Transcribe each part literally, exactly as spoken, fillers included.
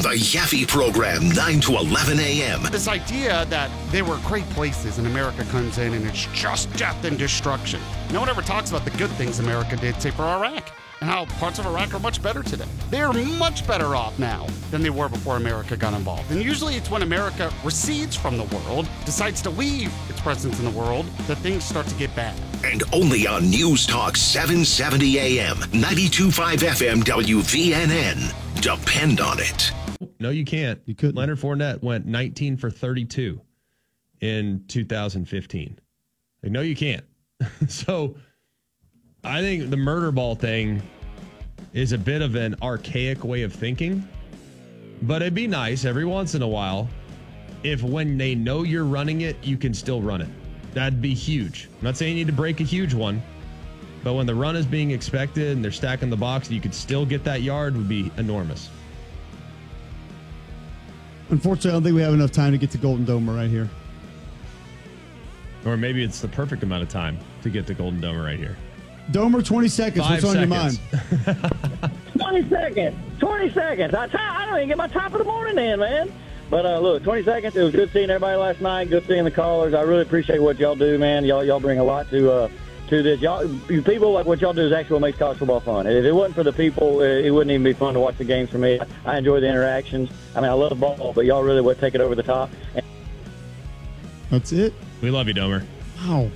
The Yaffe Program, nine to eleven a.m. This idea that they were great places and America comes in and it's just death and destruction. No one ever talks about the good things America did, say, for Iraq, and how parts of Iraq are much better today. They are much better off now than they were before America got involved. And usually it's when America recedes from the world, decides to leave its presence in the world, that things start to get bad. And only on News Talk seven seventy a.m., ninety-two point five F M W V N N. Depend on it. No, you can't. You couldn't. Leonard Fournette went nineteen for thirty-two in two thousand fifteen. Like, no, you can't. So I think the murder ball thing is a bit of an archaic way of thinking, but it'd be nice every once in a while if when they know you're running it, you can still run it. That'd be huge. I'm not saying you need to break a huge one, but when the run is being expected and they're stacking the box, you could still get that yard would be enormous. Unfortunately, I don't think we have enough time to get to Golden Domer right here. Or maybe it's the perfect amount of time to get to Golden Domer right here. Domer, twenty seconds. Five What's on seconds. your mind? twenty seconds. twenty seconds. I, t- I don't even get my top of the morning in, man. But uh, look, twenty seconds. It was good seeing everybody last night. Good seeing the callers. I really appreciate what y'all do, man. Y'all y'all bring a lot to uh, to this. Y'all, you people, like what y'all do is actually what makes college football fun. If it wasn't for the people, it wouldn't even be fun to watch the games for me. I enjoy the interactions. I mean, I love ball, but y'all really would take it over the top. That's it. We love you, Domer. Wow.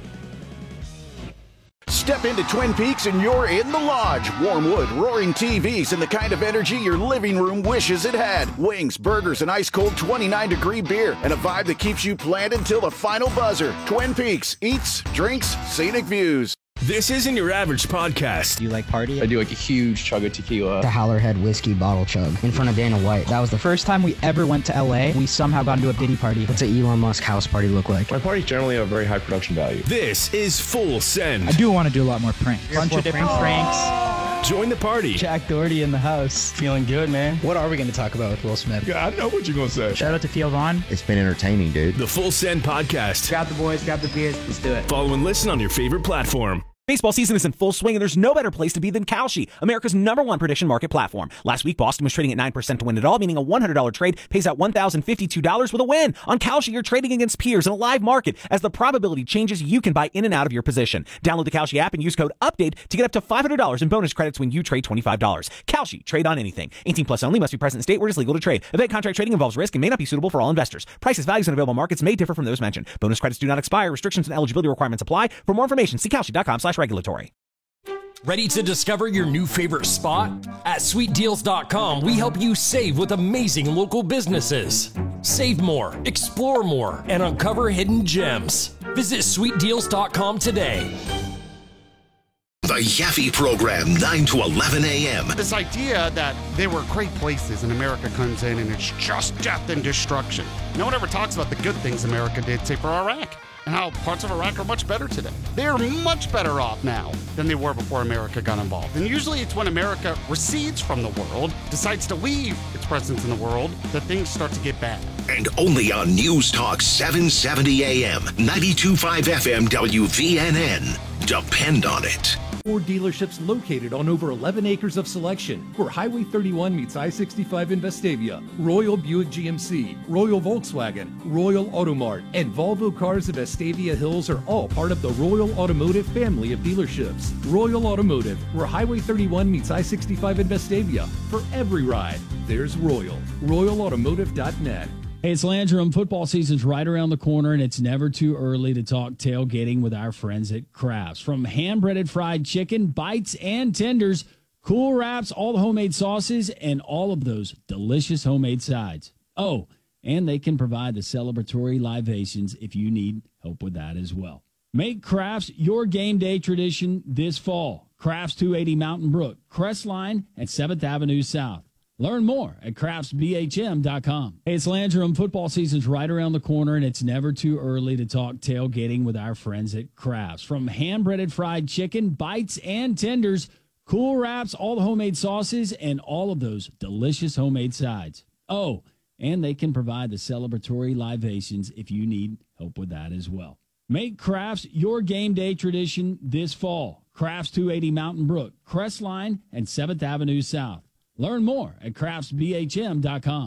Step into Twin Peaks and you're in the lodge. Warm wood, roaring T Vs, and the kind of energy your living room wishes it had. Wings, burgers, and ice-cold twenty-nine degree beer, and a vibe that keeps you planted till the final buzzer. Twin Peaks. Eats, drinks, scenic views. This isn't your average podcast. Do you like party? I do like a huge chug of tequila. The Howlerhead whiskey bottle chug in front of Dana White. That was the first time we ever went to L A. We somehow got into a Diddy party. What's an Elon Musk house party look like? My parties generally have very high production value. This is Full Send. I do want to do a lot more pranks. A bunch of different pranks. Join the party. Jack Doherty in the house. Feeling good, man. What are we going to talk about with Will Smith? Yeah, I know what you're going to say. Shout out to Theo Vaughn. It's been entertaining, dude. The Full Send podcast. Grab the boys, grab the beers, let's do it. Follow and listen on your favorite platform. Baseball season is in full swing, and there's no better place to be than Kalshi, America's number one prediction market platform. Last week, Boston was trading at nine percent to win it all, meaning a one hundred dollars trade pays out one thousand fifty-two dollars with a win. On Kalshi, you're trading against peers in a live market. As the probability changes, you can buy in and out of your position. Download the Kalshi app and use code UPDATE to get up to five hundred dollars in bonus credits when you trade twenty-five dollars. Kalshi, trade on anything. eighteen plus only, must be present in state where it is legal to trade. Event contract trading involves risk and may not be suitable for all investors. Prices, values, and available markets may differ from those mentioned. Bonus credits do not expire. Restrictions and eligibility requirements apply. For more information, see kalshi.com slash regulatory. Ready to discover your new favorite spot? At sweet deals dot com, we help you save with amazing local businesses. Save more, explore more, and uncover hidden gems. Visit sweet deals dot com today. The Yaffe Program, nine to eleven a.m. This idea that they were great places and America comes in and it's just death and destruction. No one ever talks about the good things America did, say, for Iraq, and how parts of Iraq are much better today. They are much better off now than they were before America got involved. And usually it's when America recedes from the world, decides to leave its presence in the world, that things start to get bad. And only on News Talk seven seventy a.m., ninety-two point five F M W V N N. Depend on it. Ford dealerships located on over eleven acres of selection, where Highway thirty-one meets I sixty-five in Vestavia. Royal Buick G M C, Royal Volkswagen, Royal Automart, and Volvo Cars of Vestavia Hills are all part of the Royal Automotive family of dealerships. Royal Automotive, where Highway thirty-one meets I sixty-five in Vestavia. For every ride, there's Royal. Royal Automotive dot net. Hey, it's Landrum. Football season's right around the corner, and it's never too early to talk tailgating with our friends at Crafts. From hand-breaded fried chicken, bites, and tenders, cool wraps, all the homemade sauces, and all of those delicious homemade sides. Oh, and they can provide the celebratory libations if you need help with that as well. Make Crafts your game day tradition this fall. Crafts two eighty Mountain Brook, Crestline, and seventh Avenue South. Learn more at crafts b h m dot com. Hey, it's Landrum. Football season's right around the corner, and it's never too early to talk tailgating with our friends at Crafts. From hand-breaded fried chicken, bites, and tenders, cool wraps, all the homemade sauces, and all of those delicious homemade sides. Oh, and they can provide the celebratory libations if you need help with that as well. Make Crafts your game day tradition this fall. Crafts two eighty Mountain Brook, Crestline, and seventh Avenue South. Learn more at crafts b h m dot com.